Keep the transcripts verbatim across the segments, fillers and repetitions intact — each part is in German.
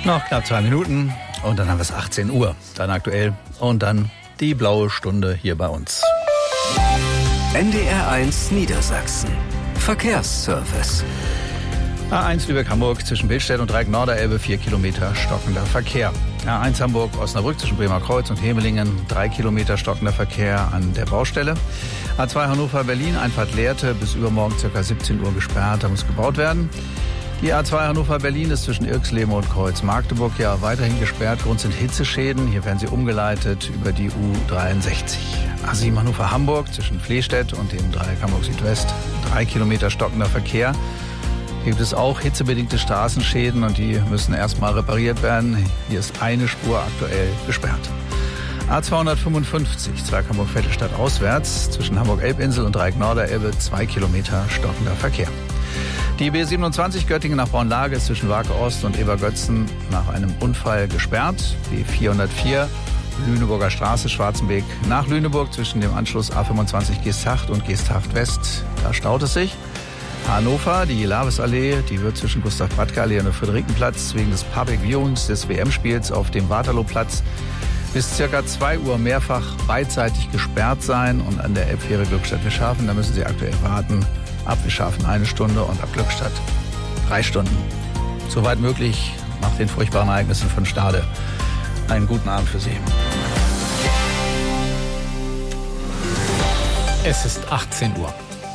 Noch knapp zwei Minuten und dann haben wir es achtzehn Uhr. Dann aktuell und dann die blaue Stunde hier bei uns. N D R eins Niedersachsen. Verkehrsservice. A eins Lübeck-Hamburg zwischen Billstedt und Dreieck-Norderelbe, vier Kilometer stockender Verkehr. A eins Hamburg-Osnabrück zwischen Bremer Kreuz und Hemelingen, drei Kilometer stockender Verkehr an der Baustelle. A zwei Hannover-Berlin, Einfahrt Lehrte, bis übermorgen ca. siebzehn Uhr gesperrt, da muss gebaut werden. Die A zwei Hannover-Berlin ist zwischen Irxleben und Kreuz-Magdeburg ja weiterhin gesperrt. Grund sind Hitzeschäden. Hier werden sie umgeleitet über die U dreiundsechzig. A sieben Hannover-Hamburg zwischen Flehstedt und dem Dreieck Hamburg-Südwest. Drei Kilometer stockender Verkehr. Hier gibt es auch hitzebedingte Straßenschäden und die müssen erstmal repariert werden. Hier ist eine Spur aktuell gesperrt. A zweihundertfünfundfünfzig, Zweig Hamburg-Vettelstadt auswärts zwischen Hamburg-Elbinsel und Dreieck-Norderelbe, zwei Kilometer stockender Verkehr. Die B siebenundzwanzig Göttingen nach Braunlage ist zwischen Warke Ost und Ebergötzen nach einem Unfall gesperrt. B vierhundertvier Lüneburger Straße, Schwarzenbeek nach Lüneburg zwischen dem Anschluss A fünfundzwanzig Geesthacht und Geesthacht West. Da staut es sich. Hannover, die Lavesallee, die wird zwischen Gustav-Bradke-Allee und dem Friederikenplatz wegen des Public Viewings des W M-Spiels auf dem Waterlooplatz bis circa zwei Uhr mehrfach beidseitig gesperrt sein. Und an der Elbfähre Glückstadt-Wischhafen, da müssen Sie aktuell warten. Ab Wischhafen eine Stunde und ab Glückstadt drei Stunden. Soweit möglich nach den furchtbaren Ereignissen von Stade. Einen guten Abend für Sie. Es ist achtzehn Uhr.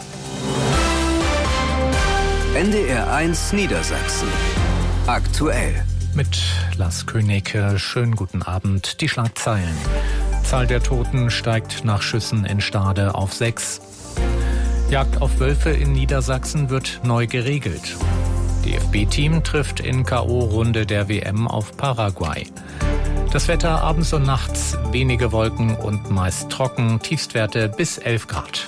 N D R eins Niedersachsen. Aktuell. Mit Lars Königke. Schönen guten Abend. Die Schlagzeilen. Zahl der Toten steigt nach Schüssen in Stade auf sechs. Jagd auf Wölfe in Niedersachsen wird neu geregelt. D F B-Team trifft in K O-Runde der W M auf Paraguay. Das Wetter abends und nachts, wenige Wolken und meist trocken, Tiefstwerte bis elf Grad.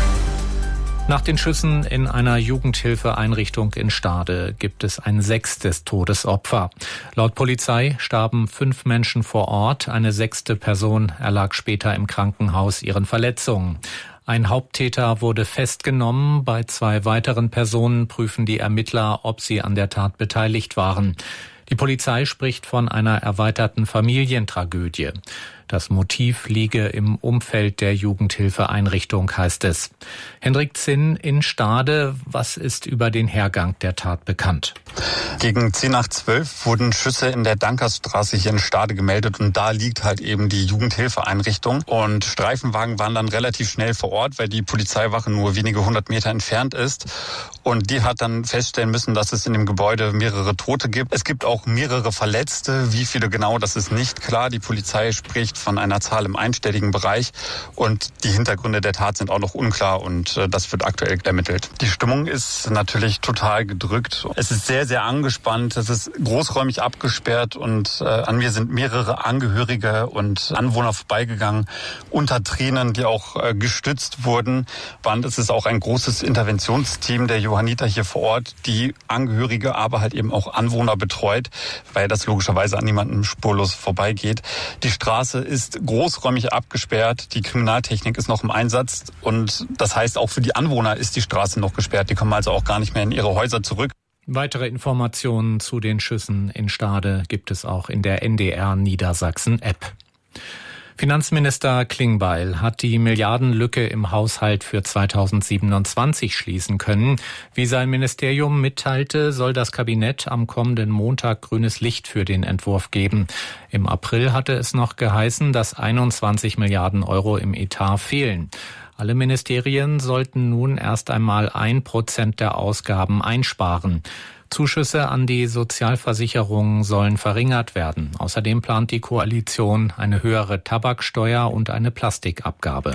Nach den Schüssen in einer Jugendhilfeeinrichtung in Stade gibt es ein sechstes Todesopfer. Laut Polizei starben fünf Menschen vor Ort, eine sechste Person erlag später im Krankenhaus ihren Verletzungen. Ein Haupttäter wurde festgenommen. Bei zwei weiteren Personen prüfen die Ermittler, ob sie an der Tat beteiligt waren. Die Polizei spricht von einer erweiterten Familientragödie. Das Motiv liege im Umfeld der Jugendhilfeeinrichtung, heißt es. Hendrik Zinn in Stade, was ist über den Hergang der Tat bekannt? Gegen zehn nach zwölf wurden Schüsse in der Dankersstraße hier in Stade gemeldet und da liegt halt eben die Jugendhilfeeinrichtung. Und Streifenwagen waren dann relativ schnell vor Ort, weil die Polizeiwache nur wenige hundert Meter entfernt ist. Und die hat dann feststellen müssen, dass es in dem Gebäude mehrere Tote gibt. Es gibt auch mehrere Verletzte. Wie viele genau, das ist nicht klar. Die Polizei spricht von einer Zahl im einstelligen Bereich und die Hintergründe der Tat sind auch noch unklar und äh, das wird aktuell ermittelt. Die Stimmung ist natürlich total gedrückt. Es ist sehr, sehr angespannt. Es ist großräumig abgesperrt und äh, an mir sind mehrere Angehörige und Anwohner vorbeigegangen unter Tränen, die auch äh, gestützt wurden. Und es ist auch ein großes Interventionsteam der Johanniter hier vor Ort, die Angehörige, aber halt eben auch Anwohner betreut, weil das logischerweise an niemandem spurlos vorbeigeht. Die Straße ist großräumig abgesperrt, die Kriminaltechnik ist noch im Einsatz und das heißt, auch für die Anwohner ist die Straße noch gesperrt. Die kommen also auch gar nicht mehr in ihre Häuser zurück. Weitere Informationen zu den Schüssen in Stade gibt es auch in der N D R Niedersachsen-App. Finanzminister Klingbeil hat die Milliardenlücke im Haushalt für zweitausendsiebenundzwanzig schließen können. Wie sein Ministerium mitteilte, soll das Kabinett am kommenden Montag grünes Licht für den Entwurf geben. Im April hatte es noch geheißen, dass einundzwanzig Milliarden Euro im Etat fehlen. Alle Ministerien sollten nun erst einmal ein Prozent der Ausgaben einsparen. Zuschüsse an die Sozialversicherungen sollen verringert werden. Außerdem plant die Koalition eine höhere Tabaksteuer und eine Plastikabgabe.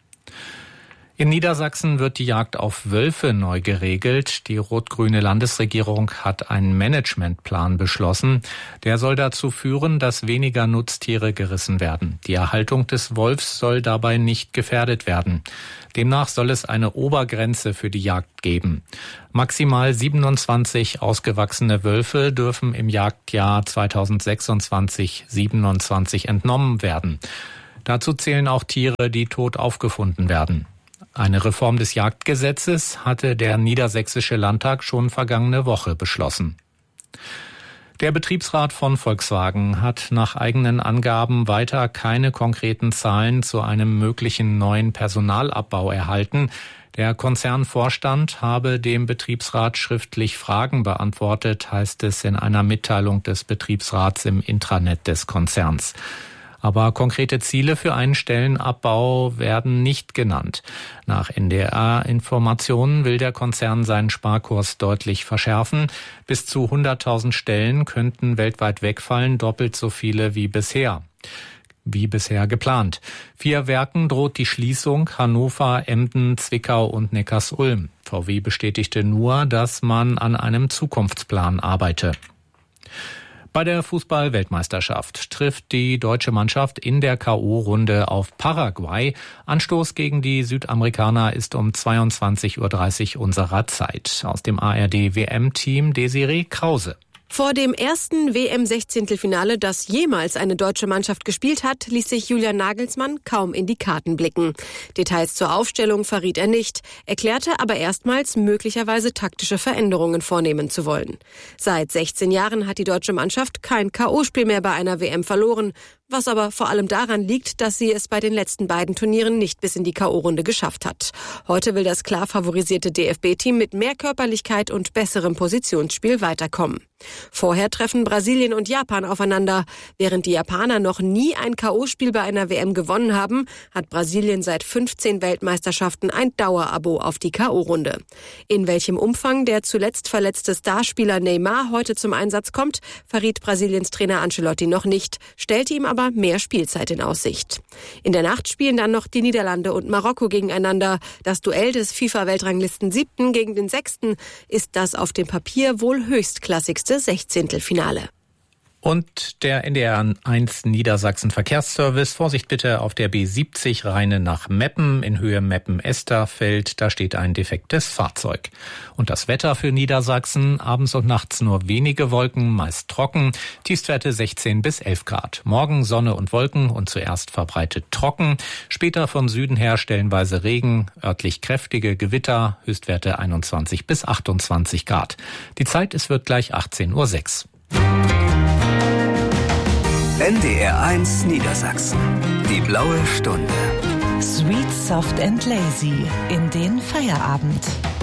In Niedersachsen wird die Jagd auf Wölfe neu geregelt. Die rot-grüne Landesregierung hat einen Managementplan beschlossen. Der soll dazu führen, dass weniger Nutztiere gerissen werden. Die Erhaltung des Wolfs soll dabei nicht gefährdet werden. Demnach soll es eine Obergrenze für die Jagd geben. Maximal siebenundzwanzig ausgewachsene Wölfe dürfen im Jagdjahr zweitausendsechsundzwanzig siebenundzwanzig entnommen werden. Dazu zählen auch Tiere, die tot aufgefunden werden. Eine Reform des Jagdgesetzes hatte der Niedersächsische Landtag schon vergangene Woche beschlossen. Der Betriebsrat von Volkswagen hat nach eigenen Angaben weiter keine konkreten Zahlen zu einem möglichen neuen Personalabbau erhalten. Der Konzernvorstand habe dem Betriebsrat schriftlich Fragen beantwortet, heißt es in einer Mitteilung des Betriebsrats im Intranet des Konzerns. Aber konkrete Ziele für einen Stellenabbau werden nicht genannt. Nach N D R-Informationen will der Konzern seinen Sparkurs deutlich verschärfen. Bis zu hunderttausend Stellen könnten weltweit wegfallen, doppelt so viele wie bisher. Wie bisher geplant. Vier Werken droht die Schließung: Hannover, Emden, Zwickau und Neckarsulm. V W bestätigte nur, dass man an einem Zukunftsplan arbeite. Bei der Fußball-Weltmeisterschaft trifft die deutsche Mannschaft in der K O-Runde auf Paraguay. Anstoß gegen die Südamerikaner ist um zweiundzwanzig Uhr dreißig unserer Zeit. Aus dem A R D-W M-Team Desiree Krause. Vor dem ersten W M-Sechzehntelfinale, das jemals eine deutsche Mannschaft gespielt hat, ließ sich Julian Nagelsmann kaum in die Karten blicken. Details zur Aufstellung verriet er nicht, erklärte aber erstmals, möglicherweise taktische Veränderungen vornehmen zu wollen. Seit sechzehn Jahren hat die deutsche Mannschaft kein K O-Spiel mehr bei einer W M verloren, was aber vor allem daran liegt, dass sie es bei den letzten beiden Turnieren nicht bis in die K O-Runde geschafft hat. Heute will das klar favorisierte D F B-Team mit mehr Körperlichkeit und besserem Positionsspiel weiterkommen. Vorher treffen Brasilien und Japan aufeinander. Während die Japaner noch nie ein K O-Spiel bei einer W M gewonnen haben, hat Brasilien seit fünfzehn Weltmeisterschaften ein Dauerabo auf die K O-Runde. In welchem Umfang der zuletzt verletzte Starspieler Neymar heute zum Einsatz kommt, verriet Brasiliens Trainer Ancelotti noch nicht, stellte ihm aber mehr Spielzeit in Aussicht. In der Nacht spielen dann noch die Niederlande und Marokko gegeneinander. Das Duell des FIFA-Weltranglisten Siebten gegen den Sechsten ist das auf dem Papier wohl höchstklassigste Sechzehntelfinale. Und der N D R eins Niedersachsen Verkehrsservice. Vorsicht bitte auf der B siebzig Rheine nach Meppen in Höhe Meppen-Esterfeld. Da steht ein defektes Fahrzeug. Und das Wetter für Niedersachsen: abends und nachts nur wenige Wolken, meist trocken. Tiefstwerte sechzehn bis elf Grad. Morgen Sonne und Wolken und zuerst verbreitet trocken. Später von Süden her stellenweise Regen, örtlich kräftige Gewitter. Höchstwerte einundzwanzig bis achtundzwanzig Grad. Die Zeit, es wird gleich achtzehn Uhr sechs. N D R eins Niedersachsen. Die blaue Stunde. Sweet, soft and lazy in den Feierabend.